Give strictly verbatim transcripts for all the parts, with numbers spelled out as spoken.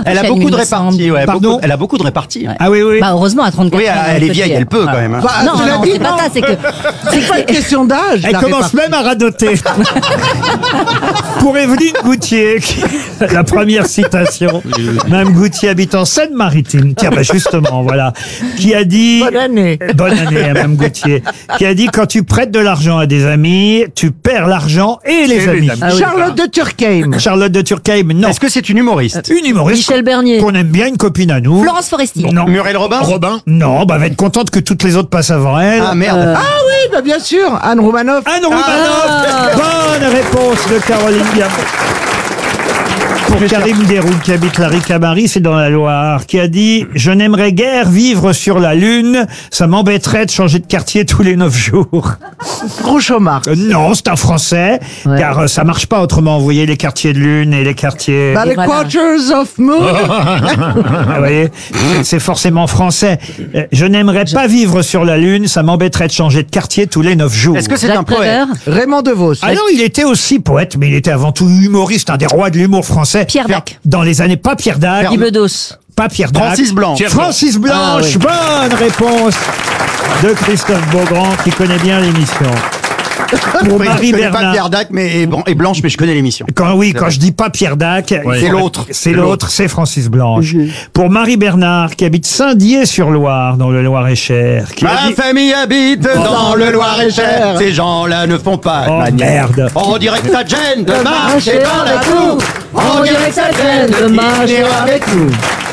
Elle a chaîne, beaucoup il de me réparties. semble. Ouais, Pardon beaucoup- elle a beaucoup de réparties. Ouais. Ah oui, oui. Bah heureusement à trente-quatre Oui, ans. elle est peut vieille, dire. elle peut quand même. hein. Bah, Non, cela non, dit, c'est pas non. ça, c'est que C'est pas une question d'âge. Elle la commence répartie. même à radoter. Pour Evelyne Goutier, qui- la première citation. Mme Goutier habite en Seine-Maritime. Tiens, bah justement, voilà. Qui a dit... Bonne année. Bonne année à Mme Goutier. Qui a dit, quand tu prêtes de l'argent à des amis, tu perds l'argent et les les amis. amis. Ah oui. Charlotte de Turckheim. Charlotte de Turckheim, non. Est-ce que c'est une humoriste? Une humoriste Michel Bernier. qu'on aime bien, une copine à nous. Florence Foresti. Non. Muriel Robin? Robin. Non, bah, elle va être contente que toutes les autres passent avant elle. Ah merde. Euh, Ah oui, bah bien sûr, Anne Romanoff. Anne Romanoff. Bonne réponse de Caroline Diamant. Pour Karim Deroux, qui habite la Ricamarie, c'est dans la Loire, qui a dit « Je n'aimerais guère vivre sur la Lune, ça m'embêterait de changer de quartier tous les neuf jours. » Groucho Marx. Euh, Non, c'est un Français, Ouais. car euh, ça marche pas autrement. Vous voyez, les quartiers de Lune et les quartiers... Bah, les voilà. Quarters of Moon. Vous voyez, c'est forcément français. Euh, Je n'aimerais pas vivre sur la Lune, ça m'embêterait de changer de quartier tous les neuf jours. Est-ce que c'est un Jacques poète? Prévert. Raymond DeVos. Ah non, il était aussi poète, mais il était avant tout humoriste, un des rois de l'humour français. Pierre Dac. Dans les années, pas Pierre Dac, Guy Bedos. pas Pierre Dac. Francis Blanche. Francis Blanche, Ah bonne réponse de Christophe Beaugrand, qui connaît bien l'émission. Pour Oui, Marie je connais pas Bernard. Pierre Dac mais, et, Bran- et Blanche, mais je connais l'émission. Quand oui, quand je dis pas Pierre Dac, Ouais. C'est l'autre. c'est l'autre, c'est Francis Blanche. Pour Marie Bernard, qui habite Saint-Dié-sur-Loire, dans le Loir-et-Cher, qui a Ma dit- famille habite dans le Loir-et-Cher. Ces gens-là ne font pas de Oh, manière. merde. On dirait que ça te gêne de marcher dans la boue. On dirait que ça gêne de marcher avec nous.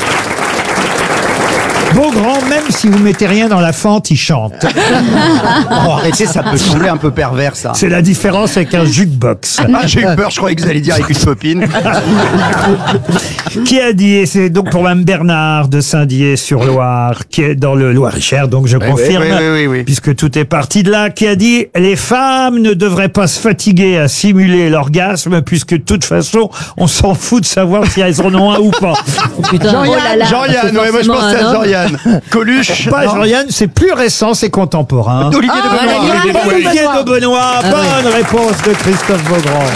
Beaugrand, même si vous mettez rien dans la fente, il chante. Oh, arrêtez, ça peut sembler un peu pervers, ça. C'est la différence avec un jukebox. Ah, j'ai eu peur, je croyais que vous alliez dire avec une copine. Qui a dit, et c'est donc pour Mme Bernard de Saint-Dié-sur-Loire, qui est dans le Loir-et-Cher, donc je confirme, oui, oui, oui, oui. puisque tout est parti de là, qui a dit, les femmes ne devraient pas se fatiguer à simuler l'orgasme, puisque de toute façon, on s'en fout de savoir si elles en ont un ou pas. Oh, putain, Jean-Yann. oh là là, Jean-Yann, c'est ouais, moi je forcément pensais un à homme. Jean-Yann. Coluche. Pas Jean-Yann, c'est plus récent, c'est contemporain. Olivier Ah, de Benoît. voilà, Olivier Olivier de Benoît, Ah bonne réponse de Christophe Beaugrand.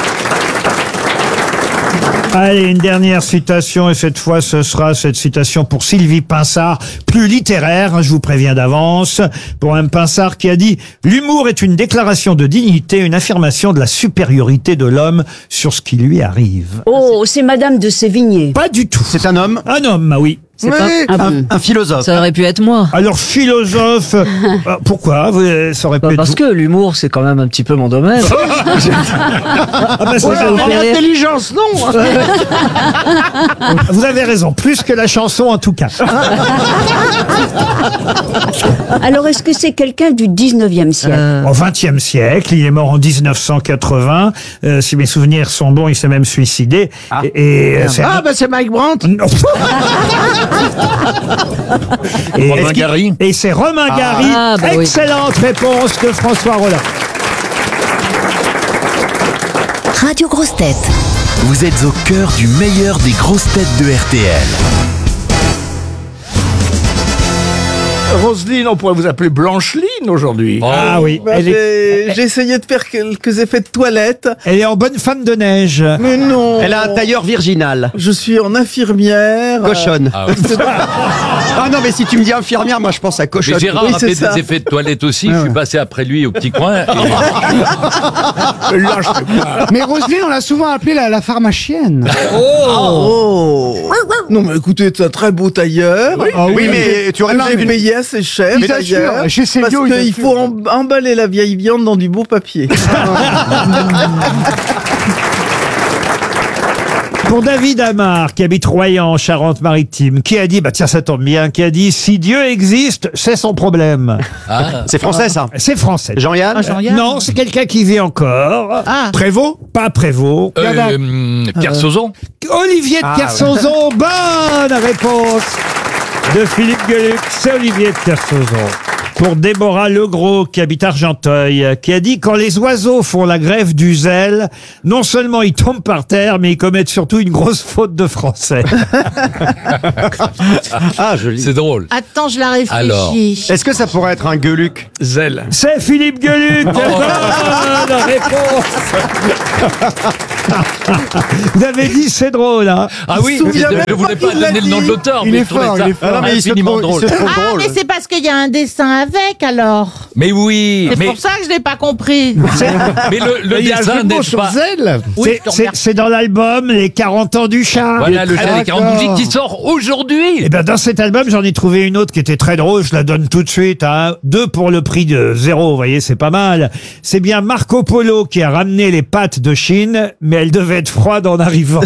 Allez, une dernière citation, et cette fois ce sera cette citation pour Sylvie Pinsard, plus littéraire, hein, je vous préviens d'avance, pour un Pinsard qui a dit « L'humour est une déclaration de dignité, une affirmation de la supériorité de l'homme sur ce qui lui arrive. Oh, c'est Madame de Sévigné. » Pas du tout. C'est un homme, Un homme, ah oui. C'est Oui. pas... un, un philosophe. Ça aurait pu être moi. Alors, philosophe, euh, pourquoi vous, euh, ça aurait pu Bah, être parce vous que l'humour, c'est quand même un petit peu mon domaine. Ah bah, ça, Ouais, ça vous en fait rire. intelligence, non. Vous avez raison, plus que la chanson en tout cas. Alors, est-ce que c'est quelqu'un du dix-neuvième siècle? Euh, Au vingtième siècle, il est mort en dix-neuf cent quatre-vingts. Euh, si mes souvenirs sont bons, il s'est même suicidé. Ah. Et, et, euh, c'est Ah, bah c'est Mike Brandt. Non. et, Romain Gary. et c'est Romain Gary. Ah, bah oui. Excellente réponse de François Rollin. Radio Grosses Têtes. Vous êtes au cœur du meilleur des grosses têtes de R T L. Roselyne, on pourrait vous appeler Blancheline aujourd'hui. Ah oui, Bah, elle est, j'ai j'ai essayé de faire quelques effets de toilette, elle est en bonne femme de neige. mais non. Elle a un tailleur virginal. Je suis en infirmière. Cochonne. Ah, ouais. Ah non, mais si tu me dis infirmière, moi je pense à Mais cochonne. Gérard Oui, a c'est fait ça. des effets de toilette aussi. Je suis passé après lui au petit coin. et- Là, je sais pas. Mais Roselyne, on l'a souvent appelée la, la pharmacienne. Oh. Non, mais écoutez, c'est un très beau tailleur. Ah Oui, mais tu aurais J'ai parlé d'une... payé assez cher, Il t'assure, d'ailleurs, chez Célio, parce il qu'il t'assure. faut em- emballer la vieille viande dans du beau papier. Pour David Amar, qui habite Royan, en Charente-Maritime, qui a dit, bah tiens, ça tombe bien, qui a dit, si Dieu existe, c'est son problème. Ah, C'est français, ça. C'est français. Jean-Yann. Non, c'est quelqu'un qui vit encore. Ah. Prévost? Pas Prévost. euh, hum, Pierre Sauzon. Olivier de Kersauzon, bonne réponse de Philippe Gueluc, c'est Olivier de Kersauzon. Pour Déborah Legros, qui habite Argenteuil, qui a dit « Quand les oiseaux font la grève du zèle, non seulement ils tombent par terre, mais ils commettent surtout une grosse faute de français. Ah, joli. C'est drôle. Attends, je la réfléchis. Alors. Est-ce que ça pourrait être un gueuluc? Zèle. » C'est Philippe Gueluc, bonne réponse Vous avez dit c'est drôle, hein. Ah oui, se souvient je même ne voulais pas pas qu'il l'a donner le nom de dit. l'auteur, Il mais est je trouvais fort, ça il est fort. Ah non, mais il se infiniment trouve, il drôle. se trouve Ah, drôle. mais c'est parce qu'il y a un dessin avec, alors. Mais oui, C'est mais, pour ça que je l'ai pas compris. mais le, le Il y a un dessin jeu de mots n'est sur pas... zèle. Oui, C'est- je te c'est- remercie. C'est dans l'album Les quarante ans du chat. Voilà, le Ah, chat des quarante d'accord. bougies qui sort aujourd'hui. Et ben dans cet album, j'en ai trouvé une autre qui était très drôle. Je la donne tout de suite. Hein. Deux pour le prix de zéro. Vous voyez, c'est pas mal. C'est bien Marco Polo qui a ramené les pâtes de Chine, mais elles devaient être froides en arrivant.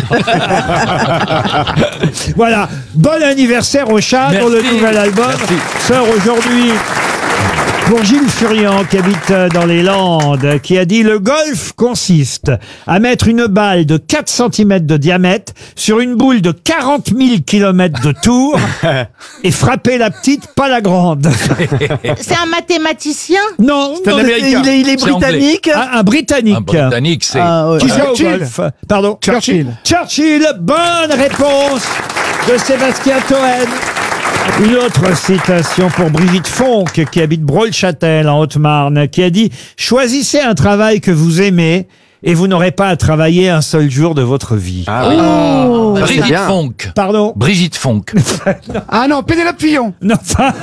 Voilà. Bon anniversaire au chat pour le Merci. nouvel album. Merci. Sort aujourd'hui. Pour Gilles Furian, qui habite dans les Landes, qui a dit « Le golf consiste à mettre une balle de quatre centimètres de diamètre sur une boule de quarante mille kilomètres de tour et frapper la petite, pas la grande. C'est un mathématicien » Non, C'est un non, Américain. Il est, il est C'est anglais. britannique. un, un Britannique. Un Britannique, c'est... Ah, ouais. Qui joue au Churchill. golf. Pardon Churchill. Churchill, bonne réponse de Sébastien Toen. Une autre citation pour Brigitte Fonck, qui habite Brault-le-Châtel, en Haute-Marne, qui a dit « Choisissez un travail que vous aimez et vous n'aurez pas à travailler un seul jour de votre vie. Ah oui. Oh. Ça, c'est Brigitte bien. Fonck. » Pardon Brigitte Fonck. Ah non, Pénélope Fillon. Non, enfin,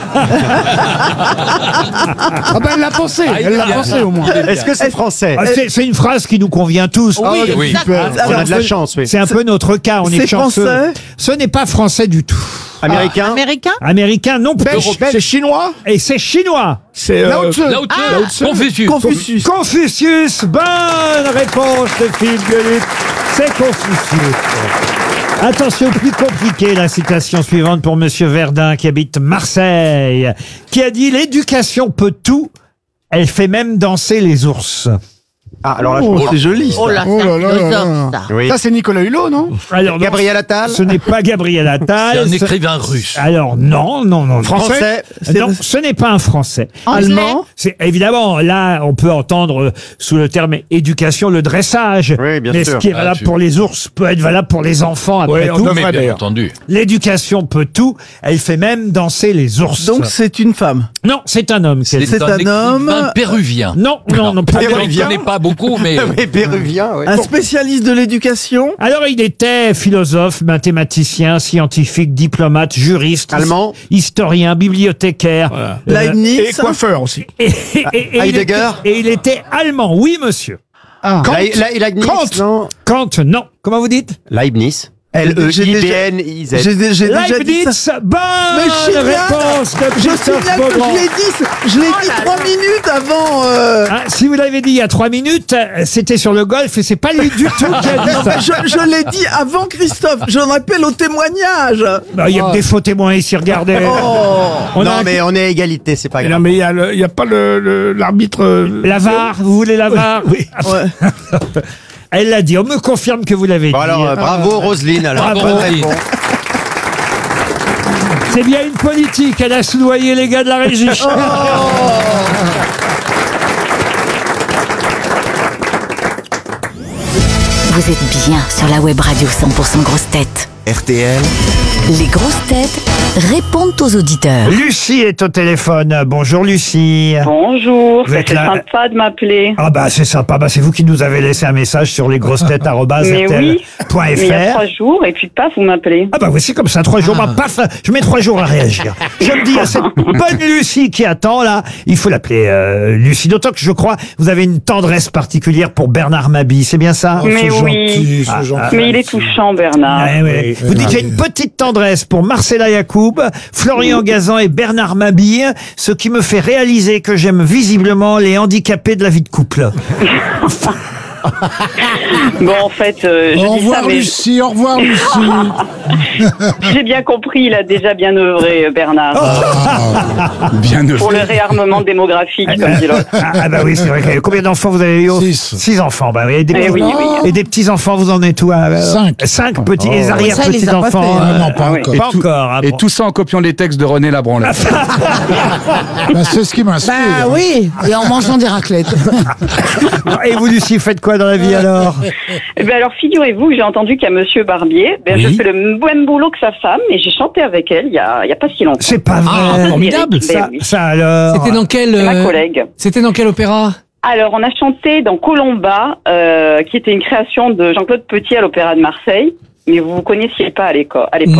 Ah ben elle l'a pensé, Ah, il elle est l'a bien. pensé au moins. Il est bien. Est-ce que c'est français? ah, c'est c'est une phrase qui nous convient tous. Oui, oui. exactement. On a de la chance, oui. C'est un peu notre cas, on est C'est chanceux. français Ce n'est pas français du tout. Américain? Américain? Américain non plus. C'est chinois. Et c'est chinois. C'est euh, Lao Tzu. Lao Tzu. Ah. Lao Tzu. Confucius. Confucius. Confucius, bonne réponse de Philippe Gueluc. C'est Confucius. Attention, plus compliqué, la citation suivante pour Monsieur Verdun, qui habite Marseille, qui a dit « L'éducation peut tout, elle fait même danser les ours Ah, alors là, je Oh, pense- c'est joli. ça. Oh là, Oh c'est là un là là philosophe, là. ça. Oui. Ça c'est Nicolas Hulot, non ». Alors, non, Gabriel Attal? ce n'est pas Gabriel Attal. C'est un ce- écrivain russe. Alors non, non, non. Français? Non, ce n'est pas un Français. Allemand. C'est évidemment là, on peut entendre euh, sous le terme éducation le dressage. Oui, bien mais sûr. ce qui est Ah, valable tu- pour les ours peut être valable pour les enfants après Ouais, on tout. devrait Mais bien d'ailleurs. entendu. L'éducation peut tout. Elle fait même danser les ours. Donc c'est une femme. non, c'est un homme. qui a dit- C'est un écrivain homme- péruvien. Non, non, non. pas Je péruvien. ne connais pas beaucoup, mais... Oui, péruvien, oui. Un spécialiste de l'éducation. Alors, il était philosophe, mathématicien, scientifique, diplomate, juriste, Allemand. his- historien, bibliothécaire. Euh, Leibniz. Et coiffeur aussi. et, et- et il Heidegger. était, et il était allemand, oui, monsieur. Ah. Kant. La- la- Leibniz, Kant. non? Kant, non. Comment vous dites Leibniz. J'ai déjà- L-E-I-B-N-I-Z. J'ai dé- j'ai déjà dit ça. Leibniz, bonne Mais génial. réponse de Je Christophe signale que Beaugrand. je l'ai dit, je l'ai dit trois minutes avant. euh, Ah, si vous l'avez dit il y a trois minutes, euh, c'était sur le golf et c'est pas lui du tout qui a dit Non, ça. mais je, je l'ai dit avant Christophe. J'en appelle au témoignage. Bah, il y a que des faux témoins ici, regardez. Oh. On a Non, un- mais on est à égalité, c'est pas Non, grave. mais il y a le- il y a pas le- le- l'arbitre. euh, La V A R, vous voulez la V A R Oui. Ouais. Elle l'a dit, on me confirme que vous l'avez Bon, dit. alors, euh, bravo, Roselyne, alors. Bravo, Bonne Roselyne. réponse. C'est bien une politique, elle a soudoyé les gars de la régie. Vous êtes bien sur la web radio cent pour cent grosses têtes. R T L. Les grosses têtes répondent aux auditeurs. Lucie est au téléphone. Bonjour Lucie. Bonjour, Vous êtes c'est là- sympa de m'appeler. Ah bah c'est sympa, bah c'est vous qui nous avez laissé un message sur lesgrossetêtes arobase Mais r t l oui, point mais il y a f r. trois jours et puis paf, vous m'appelez. Ah bah oui, c'est comme ça, trois jours, bah, paf, je mets trois jours à réagir. Je me dis à cette bonne Lucie qui attend là, il faut l'appeler euh, Lucie, d'autant que je crois vous avez une tendresse particulière pour Bernard Mabie, c'est bien ça? Mais oui, Ah, ah, mais il est touchant, Bernard. Ouais, ouais. Vous dites j'ai une petite tendresse pour Marcella Yacoub, Florian Gazan et Bernard Mabille, ce qui me fait réaliser que j'aime visiblement les handicapés de la vie de couple. Bon, en fait, euh, je Au dis revoir ça, mais Lucie, au revoir Lucie. j'ai bien compris, il a déjà bien œuvré, euh, Bernard, Bien pour le réarmement démographique, comme dit l'autre. Ah, ah bah oui, c'est vrai. que- Combien d'enfants vous avez eu? Six. Six enfants, bah oui. Et des, Eh petits, oui, oui. et des petits enfants, vous en êtes où? euh, Cinq. Cinq petits, les Ça, il arrière-petits les a pas enfants. fait, euh, non, pas Ah oui. encore. Pas encore. ah Et bon. tout ça en copiant les textes de René Labranle. Bah, c'est ce qui m'inspire. Bah oui, et en mangeant des raclettes. Et vous, Lucie, faites quoi dans la vie alors? Eh ben alors, figurez-vous que j'ai entendu qu'à Monsieur Barbier, ben, Oui. je fais le même boulot que sa femme et j'ai chanté avec elle il y a, il y a pas si longtemps. C'est pas vrai. Ah, formidable. Ben Ça, oui. ça alors. C'était dans quel C'est ma euh, collègue. C'était dans quel opéra? Alors, on a chanté dans Colomba, euh, qui était une création de Jean-Claude Petit à l'Opéra de Marseille, mais vous ne connaissiez pas à l'éco- à l'époque.